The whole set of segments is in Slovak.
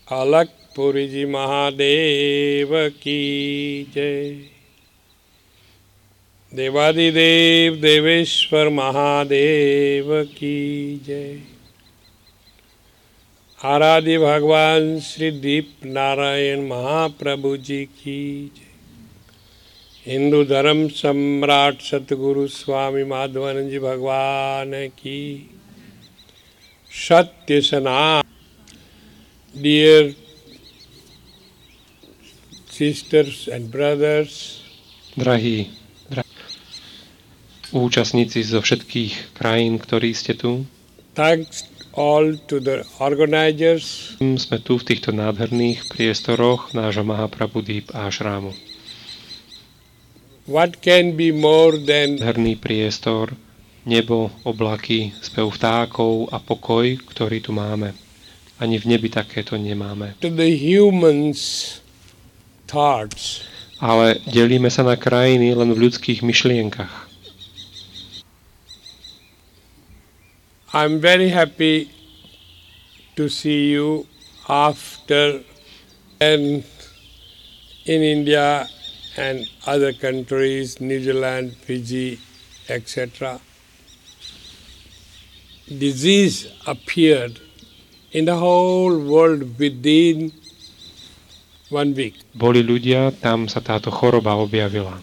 अलकपुरी जी महादेव की जय। देवादिदेव देवेश्वर महादेव की जय। आराध्य भगवान श्री दीप नारायण महाप्रभु जी की जय। हिंदू धर्म सम्राट सतगुरु स्वामी माधवानंद जी भगवान की सत्य सनातन। Dear sisters and brothers, Drahí účastníci zo všetkých krajín, ktorí ste tu, thanks all to the organizers. Sme tu v týchto nádherných priestoroch nášho Mahaprabhu Deep Ashramu. What can be more than Nádherný priestor, nebo, oblaky, spev vtákov a pokoj, ktorý tu máme. Ani v nebi takéto nemáme. to the humans' thoughts? Ale delíme sa na krajiny len v ľudských myšlienkach. I'm very happy to see you after and in India and other countries, New Zealand, Fiji, etc. Disease appeared in the whole world within 1 week. Boli ľudia, tam sa táto choroba objavila.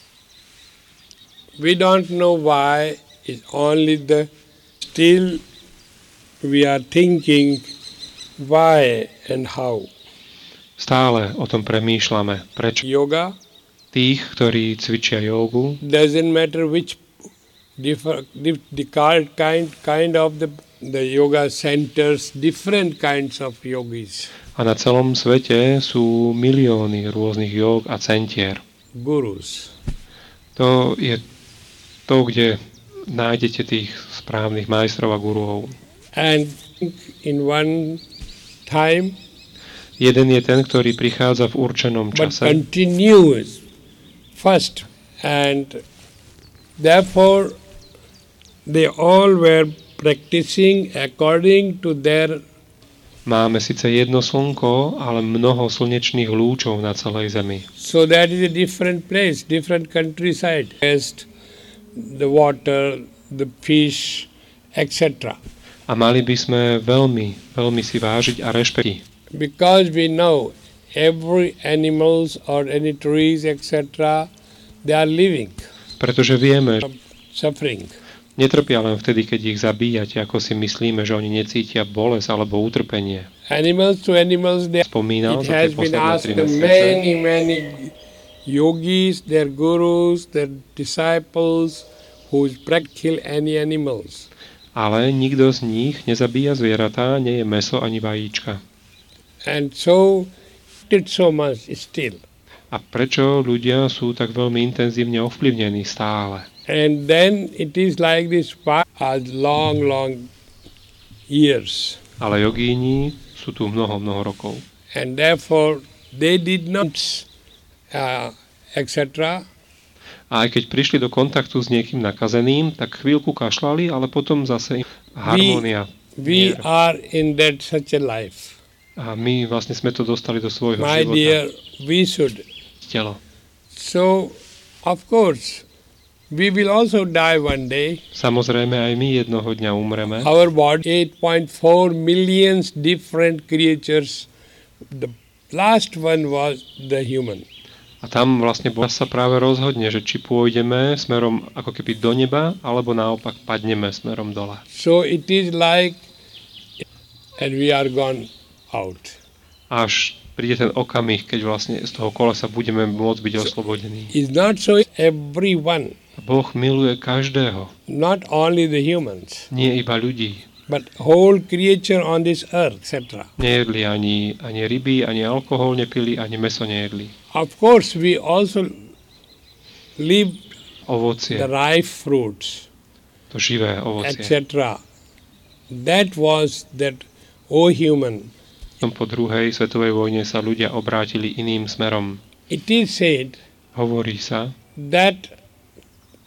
We don't know why, it's only still we are thinking why and how. Stále o tom premýšľame. Prečo? Yoga Tých, ktorí cvičia jógu, doesn't matter which kind of the yoga centers, different kinds of yogis. a na celom svete sú milióny rôznych jóg a centier. Gurus. To je to, kde nájdete tých správnych majstrov a guruov. And in one time, Jeden je ten, ktorý prichádza v určenom but čase, continues first. And therefore, they all were practicing according to their. máme síce jedno slnko, ale mnoho slnečných lúčov na celej Zemi. So that is a different place, different countryside. First, the water, the fish, etc. A mali by sme veľmi, veľmi si vážiť a rešpektovať. Because we know every animals or any trees, etc., they are living, Pretože vieme, že suffering. netrpia len vtedy, keď ich zabíjate, ako si myslíme, že oni necítia bolesť alebo utrpenie. Animals to animals, Spomínal it za tie has been posledné asked 3 to mesiace. many yogis, their gurus, their disciples, who kill any animals. Ale nikto z nich nezabíja zvieratá, nie je mäso ani vajíčka. And so, did so much still. A prečo ľudia sú tak veľmi intenzívne ovplyvnení stále? And then it is like this for long years. Ale jogíni sú tu mnoho rokov. And therefore, they did not, etc. A aj keď prišli do kontaktu s niekým nakazeným, tak chvíľku kašľali, ale potom zase harmónia. We are in that such a life. A my vlastne sme to dostali do svojho My života. dear, we should. Telo. So, of course, we will also die one day. Samozrejme, aj my jednoho dňa umreme. Our body, 8.4 millions different creatures. The last one was the human. A tam vlastne Boh sa práve rozhodne, že či pôjdeme smerom ako keby do neba, alebo naopak padneme smerom dole. So it is like, and we are gone out. Až príde ten okamih, keď vlastne z toho kolesa budeme môcť byť oslobodení. It's not so everyone, Boh miluje každého, not only the humans, nie iba ľudí. but whole creature on this earth, etc. Nejedli ani ryby, ani alkohol nepili, ani mäso nejedli. Of course, we also live Ovocie, the ripe fruits, to živé ovocie. etc. That was that, O human. Po druhej svetovej vojne sa ľudia obrátili iným smerom. It is said Hovorí sa, that